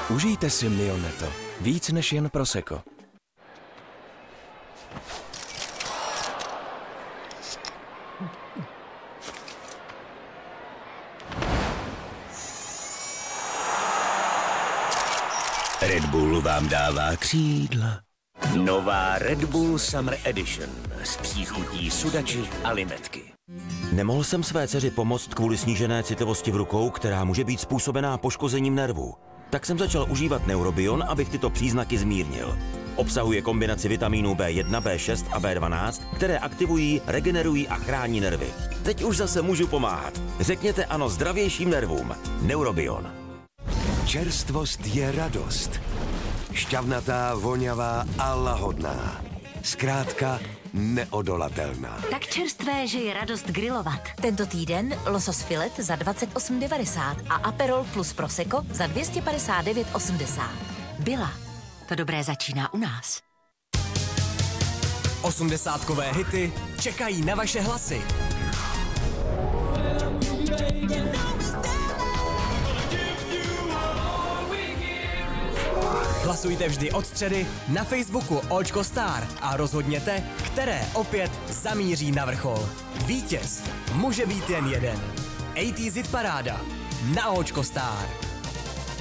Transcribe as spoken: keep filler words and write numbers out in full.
Užijte si Mioneto. Víc než jen prosecco. Red Bull vám dává křídla. Nová Red Bull Summer Edition s příchutí sudači a limetky. Nemohl jsem své dceři pomoct kvůli snížené citlivosti v rukou, která může být způsobená poškozením nervů. Tak jsem začal užívat Neurobion, abych tyto příznaky zmírnil. Obsahuje kombinaci vitamínů bé jedna, bé šest a bé dvanáct, které aktivují, regenerují a chrání nervy. Teď už zase můžu pomáhat. Řekněte ano zdravějším nervům. Neurobion. Čerstvost je radost. Šťavnatá, voňavá a lahodná. Zkrátka neodolatelná. Tak čerstvé, že je radost grilovat. Tento týden losos filet za dvacet osm devadesát a Aperol plus Prosecco za dvě stě padesát devět osmdesát. Byla. To dobré začíná u nás. Osmdesátkové hity čekají na vaše hlasy. Hlasujte vždy od středy na Facebooku Očko Star a rozhodněte, které opět zamíří na vrchol. Vítěz může být jen jeden. osmdesátková hit paráda na Očko Star.